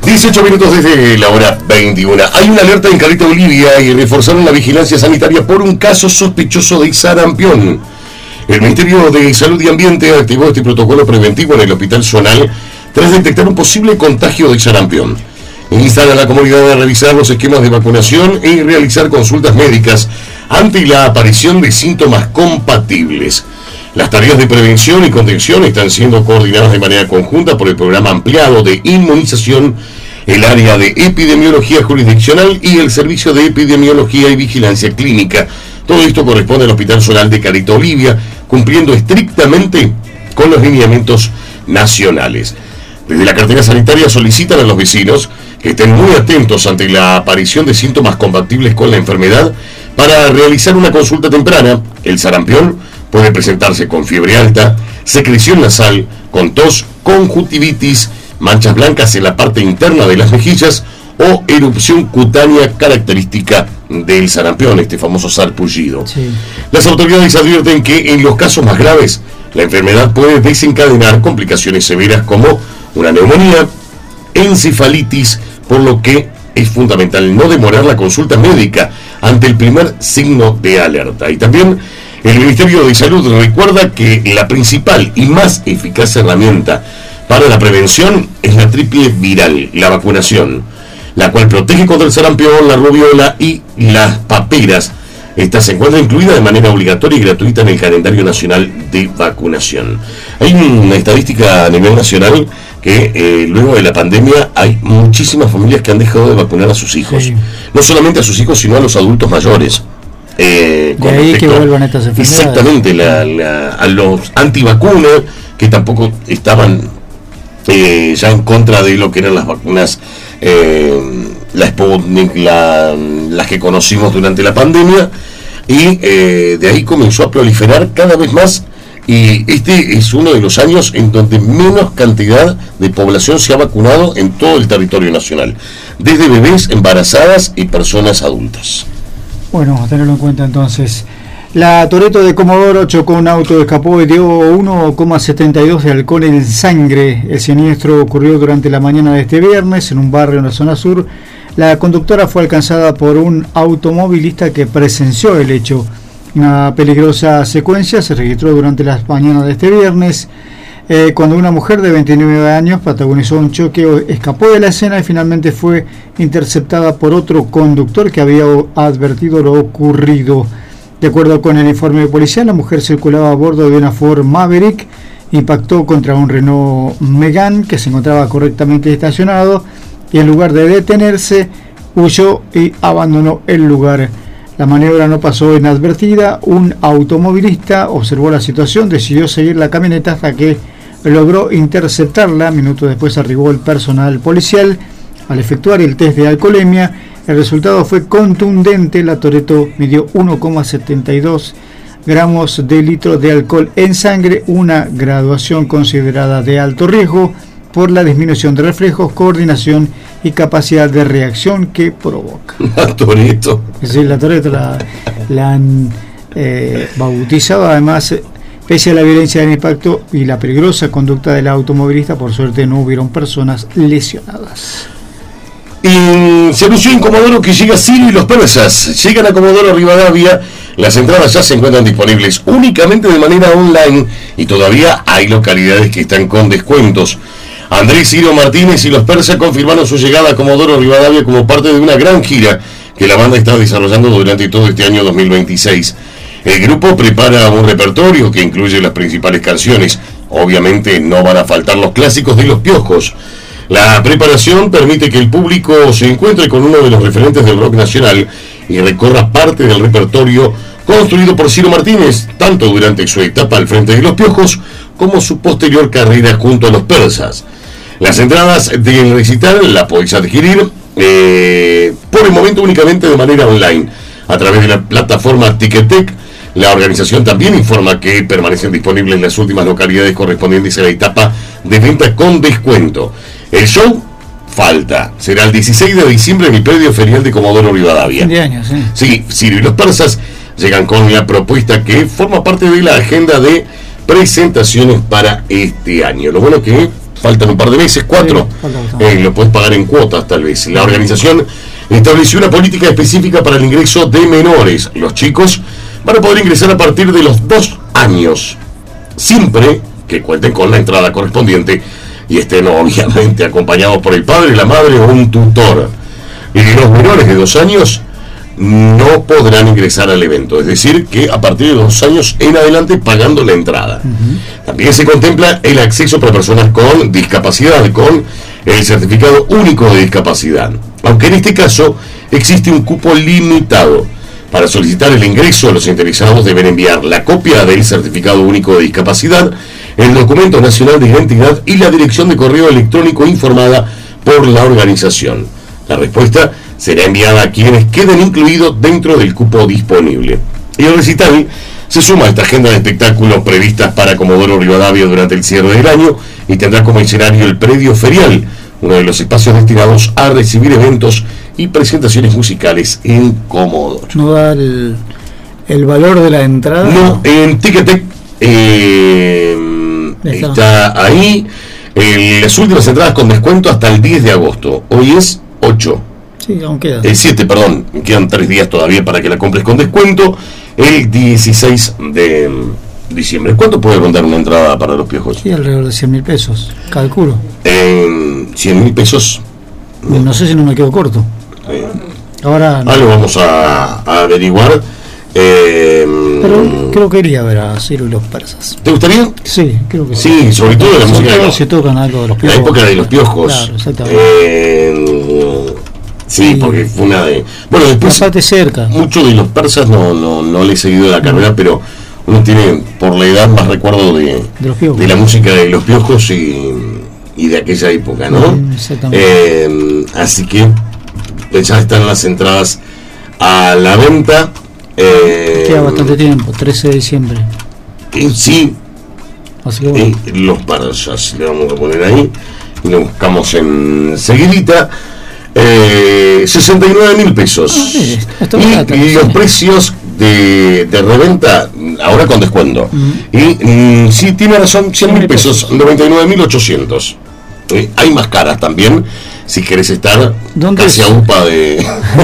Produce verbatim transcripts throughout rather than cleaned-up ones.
dieciocho minutos desde la hora veintiuna. Hay una alerta en Caleta, Bolivia, y reforzaron la vigilancia sanitaria por un caso sospechoso de sarampión. El Ministerio de Salud y Ambiente activó este protocolo preventivo en el Hospital Zonal tras detectar un posible contagio de sarampión. Instan a la comunidad a revisar los esquemas de vacunación y realizar consultas médicas ante la aparición de síntomas compatibles. Las tareas de prevención y contención están siendo coordinadas de manera conjunta por el programa ampliado de inmunización, el área de epidemiología jurisdiccional y el servicio de epidemiología y vigilancia clínica. Todo esto corresponde al Hospital Zonal de Caleta, Bolivia, cumpliendo estrictamente con los lineamientos nacionales. Desde la cartera sanitaria solicitan a los vecinos que estén muy atentos ante la aparición de síntomas compatibles con la enfermedad para realizar una consulta temprana. El sarampión puede presentarse con fiebre alta, secreción nasal, con tos, conjuntivitis, manchas blancas en la parte interna de las mejillas o erupción cutánea característica del sarampión, este famoso sarpullido. Sí. Las autoridades advierten que en los casos más graves, la enfermedad puede desencadenar complicaciones severas como una neumonía, encefalitis, por lo que es fundamental no demorar la consulta médica ante el primer signo de alerta. Y también el Ministerio de Salud recuerda que la principal y más eficaz herramienta para la prevención es la triple viral, la vacunación, la cual protege contra el sarampión, la rubiola y las paperas. Esta se encuentra incluida de manera obligatoria y gratuita en el calendario nacional de vacunación. Hay una estadística a nivel nacional que eh, luego de la pandemia hay muchísimas familias que han dejado de vacunar a sus hijos. Sí. No solamente a sus hijos, sino a los adultos mayores. Eh, de ahí que vuelvan estas enfermedades. Exactamente, la, la, a los antivacunas que tampoco estaban eh, ya en contra de lo que eran las vacunas, eh, la Sputnik, la, las que conocimos durante la pandemia, y eh, de ahí comenzó a proliferar cada vez más. Y este es uno de los años en donde menos cantidad de población se ha vacunado en todo el territorio nacional, desde bebés, embarazadas y personas adultas. Bueno, a tenerlo en cuenta entonces. La Toretto de Comodoro chocó un auto, escapó y dio uno coma setenta y dos de alcohol en sangre. El siniestro ocurrió durante la mañana de este viernes en un barrio en la zona sur. La conductora fue alcanzada por un automovilista que presenció el hecho. Una peligrosa secuencia se registró durante las mañanas de este viernes, eh, cuando una mujer de veintinueve años protagonizó un choque, escapó de la escena y finalmente fue interceptada por otro conductor que había advertido lo ocurrido. De acuerdo con el informe policial, la mujer circulaba a bordo de una Ford Maverick, impactó contra un Renault Megane que se encontraba correctamente estacionado y en lugar de detenerse, huyó y abandonó el lugar. La maniobra no pasó inadvertida. Un automovilista observó la situación, decidió seguir la camioneta hasta que logró interceptarla. Minutos después arribó el personal policial. Al efectuar el test de alcoholemia, el resultado fue contundente. La Toretto midió uno coma setenta y dos gramos de litro de alcohol en sangre, una graduación considerada de alto riesgo por la disminución de reflejos, coordinación y capacidad de reacción que provoca. La Toretto. Sí, la Toretto la, la han eh, bautizado. Además, pese a la violencia del impacto y la peligrosa conducta del automovilista, por suerte no hubieron personas lesionadas. Y se anunció en Comodoro que llega Ciro y los persas. Llegan a Comodoro Rivadavia. Las entradas ya se encuentran disponibles únicamente de manera online y todavía hay localidades que están con descuentos. Andrés Ciro Martínez y los persas confirmaron su llegada a Comodoro Rivadavia como parte de una gran gira que la banda está desarrollando durante todo este año dos mil veintiséis. El grupo prepara un repertorio que incluye las principales canciones. Obviamente no van a faltar los clásicos de Los Piojos. La preparación permite que el público se encuentre con uno de los referentes del rock nacional y recorra parte del repertorio construido por Ciro Martínez, tanto durante su etapa al frente de Los Piojos como su posterior carrera junto a los persas. Las entradas del recital las podéis adquirir eh, por el momento únicamente de manera online a través de la plataforma Ticketek. La organización también informa que permanecen disponibles las últimas localidades correspondientes a la etapa de venta con descuento. El show falta, será el dieciséis de diciembre en el predio ferial de Comodoro Rivadavia. De años, ¿eh? Sí, Ciro y los persas llegan con la propuesta que forma parte de la agenda de presentaciones para este año. Lo bueno que faltan un par de meses, cuatro, sí, eh, lo puedes pagar en cuotas tal vez. La organización estableció una política específica para el ingreso de menores. Los chicos van a poder ingresar a partir de los dos años, siempre que cuenten con la entrada correspondiente y estén obviamente acompañados por el padre, la madre o un tutor. Y los menores de dos años no podrán ingresar al evento, es decir, que a partir de dos años en adelante pagando la entrada. Uh-huh. También se contempla el acceso para personas con discapacidad, con el certificado único de discapacidad, aunque en este caso existe un cupo limitado. Para solicitar el ingreso, los interesados deben enviar la copia del certificado único de discapacidad, el documento nacional de identidad y la dirección de correo electrónico informada por la organización. La respuesta será enviada a quienes queden incluidos dentro del cupo disponible. Y el recital se suma a esta agenda de espectáculos previstas para Comodoro Rivadavia durante el cierre del año y tendrá como escenario el predio ferial, uno de los espacios destinados a recibir eventos y presentaciones musicales en Comodoro. ¿No da el, el valor de la entrada? No, en Ticketek eh, está. está ahí el, las últimas entradas con descuento hasta el diez de agosto. Hoy es ocho. Sí, aún queda. El siete, perdón. Quedan tres días todavía para que la compres con descuento. El dieciséis de diciembre. ¿Cuánto puede rondar una entrada para los Piojos? Sí, alrededor de cien mil pesos, calculo. En cien mil pesos. No, no sé si no me quedo corto. Eh, Ahora no. Ah, lo vamos a, a averiguar. Eh, Pero creo que iría a ver a Ciro y los Persas. ¿Te gustaría? Sí, creo que sí. Sí, sobre todo de la sobre música. Todo De si tocan algo de los Piojos. La época de los Piojos. Claro, exactamente. Eh, sí, sí, porque fue una de. Bueno, después. Bastante cerca. Muchos de los Persas no, no, no le he seguido la carrera, pero uno tiene por la edad más recuerdo de, de, los Piojos. de la música de los Piojos y, y de aquella época, ¿no? Mm, exactamente. Eh, así que ya están las entradas a la venta. Eh, Queda bastante tiempo, trece de diciembre. Eh, sí. Así que bueno. Eh, los Persas, le vamos a poner ahí. Y lo buscamos en seguidita. Eh, sesenta y nueve mil pesos. Ah, sí, y barato, y los sí. precios de, de reventa ahora con descuento. Uh-huh. Y mm, sí, tiene razón, cien mil pesos, noventa y nueve mil ochocientos. Eh, hay más caras también, si querés estar casi es? a upa de.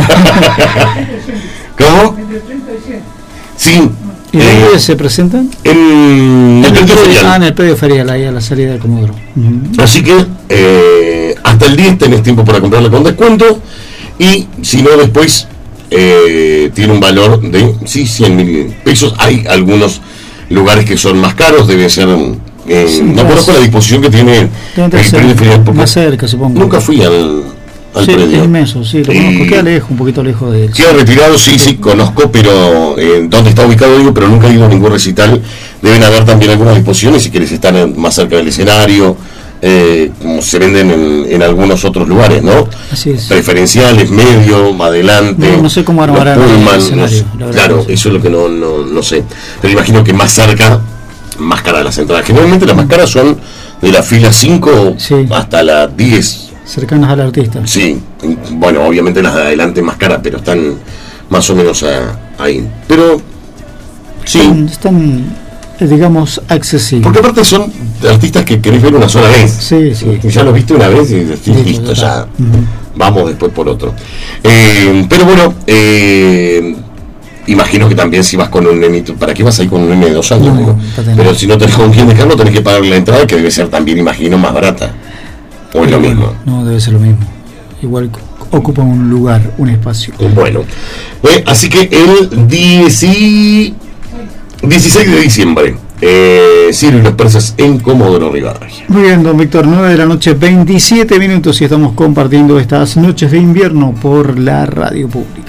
¿Cómo? Sí. ¿Y eh, dónde se presentan? En, en el predio ferial. Ah, en el predio ferial, ahí a la salida de Comodoro. Uh-huh. Así que eh, hasta el diez tenés tiempo para comprarla con descuento. Y si no, después eh, tiene un valor de sí, cien mil pesos. Hay algunos lugares que son más caros, debe ser. Eh, sí, no conozco la disposición que tiene el predio ferial. Más cerca, supongo. Nunca fui al. Sí, es inmenso, sí, lo conozco, queda lejos, un poquito lejos de él. Queda retirado, sí, sí, conozco, pero eh, dónde está ubicado digo, pero nunca he ido a ningún recital. Deben haber también algunas disposiciones si quieres estar en, más cerca del escenario, eh, como se venden en, en algunos otros lugares, ¿no? Así es. Preferenciales, medio, adelante. No, no sé cómo armarán el escenario. No, claro, no sé. Eso es lo que no, no, no sé. Pero imagino que más cerca, más caras las entradas. Generalmente las más caras son de la fila cinco sí. hasta la diez. Cercanas al artista. Sí, bueno, obviamente las de adelante más caras, pero están más o menos a, ahí. Pero, sí. Están, están, digamos, accesibles. Porque aparte son artistas que querés ver una sola vez. Sí, sí. Ya los viste una vez y decís, sí, listo, ya. Uh-huh. Vamos después por otro. Eh, pero bueno, eh, imagino que también si vas con un nenito, ¿para qué vas ahí con un nene de dos años? No, pero si no tenés con quién dejarlo, tenés que pagar la entrada, que debe ser también, imagino, más barata. ¿O es lo mismo? No, debe ser lo mismo. Igual ocupa un lugar, un espacio. Bueno, eh, así que el dieciséis de diciembre, eh, Ciro y los Persas en Comodoro Rivadavia. Muy bien, don Víctor, nueve de la noche, veintisiete minutos y estamos compartiendo estas noches de invierno por la radio pública.